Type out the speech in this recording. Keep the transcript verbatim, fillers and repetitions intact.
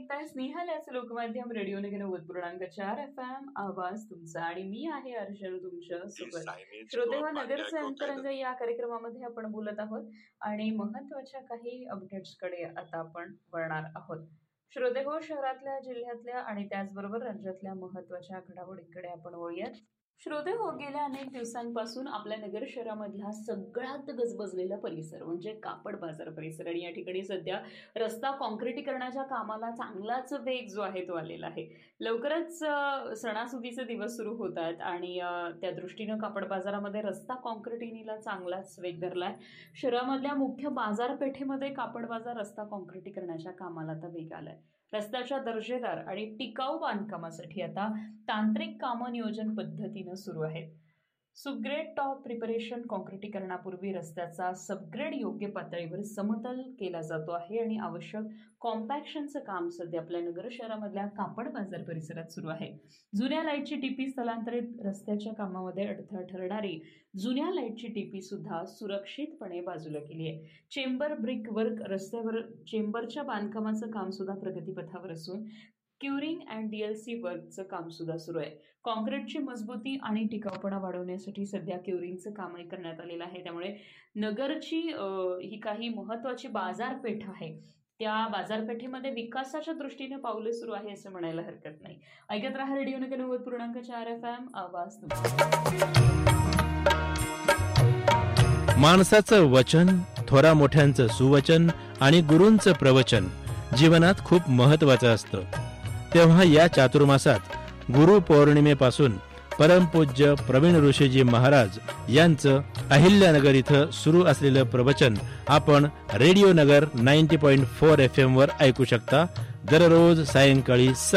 ऐकताय स्नेहालयाचं लोकमाध्यम रेडिओ नगर नव्वद पूर्णांक चार एफ एम आवाज तुमचा आणि मी आहे अर्चना तुमच्या सोबत. श्रोतेहो, नगरचे अंतरंग या कार्यक्रमामध्ये आपण बोलत आहोत आणि महत्वाच्या काही अपडेट्सकडे आता आपण वळणार आहोत. श्रोतेहो, शहरातल्या, जिल्ह्यातल्या आणि त्याचबरोबर राज्यातल्या महत्वाच्या घडामोडींकडे आपण वळूयात. श्रोते हो, गेल्या अनेक दिवसांपासून आपल्या नगर शहरामधला सगळ्यात गजबजलेला परिसर म्हणजे कापड बाजार परिसर, आणि या ठिकाणी सध्या रस्ता कॉन्क्रिटीकरणाच्या कामाला चांगलाच वेग जो आहे तो आलेला आहे. लवकरच सणासुदीचे दिवस सुरू होत आहेत आणि त्या दृष्टीनं कापड बाजारामध्ये रस्ता कॉन्क्रिटीनीला चांगलाच वेग धरलाय. शहरामधल्या मुख्य बाजारपेठेमध्ये कापड बाजार रस्ता कॉन्क्रिटीकरणाच्या कामाला आता वेग आलाय. रस्त्याच्या दर्जेदार आणि टिकाऊ बांधकामासाठी आता तांत्रिक कामं नियोजन पद्धतीनं सुरू आहेत. सुग्रेड टॉप प्रिपरेशन कॉन्क्रिटीकरणापूर्वी रस्त्याचा सबग्रेड योग्य पातळीवर समतल केला जातो आहे आणि आवश्यक कॉम्पॅक्शनचं काम सध्या आपल्या नगर शहरामधल्या कापड बाजार परिसरात सुरू आहे. जुन्या लाईटची टीपी स्थलांतरित रस्त्याच्या कामामध्ये अडथळा ठरणारी जुन्या लाईटची टीपी सुद्धा सुरक्षितपणे बाजूला केली आहे. चेंबर ब्रिक वर्क रस्त्यावर चेंबरच्या बांधकामाचं काम सुद्धा प्रगतीपथावर असून क्युरिंग अँड डीएलसी वर्कचं काम सुद्धा सुरू आहे. कॉन्क्रीटची मजबूती आणि टिकाऊपणा वाढवण्यासाठी सध्या क्युरिंगचं कामही करण्यात आलेलं आहे. त्यामुळे नगरची ही काही महत्वाची बाजारपेठ आहे त्या बाजारपेठेमध्ये विकासाच्या दृष्टीने पावले सुरू आहे असं म्हणायला हरकत नाही. ऐकत राहा रेडिओ नगर नव्वद पूर्णांक चार एफ एम आवाज. माणसाचं वचन, थोरा मोठ्यांचं सुवचन आणि गुरूंचं प्रवचन जीवनात खूप महत्वाचं असतं. तेव्हा या चातुर्मासात गुरु पौर्णिमेपासून परमपूज्य प्रवीण ऋषीजी महाराज यांचं अहिल्यानगर इथं सुरू असलेलं प्रवचन आपण रेडिओ नगर ninety point four F M वर ऐकू शकता दररोज सायंकाळी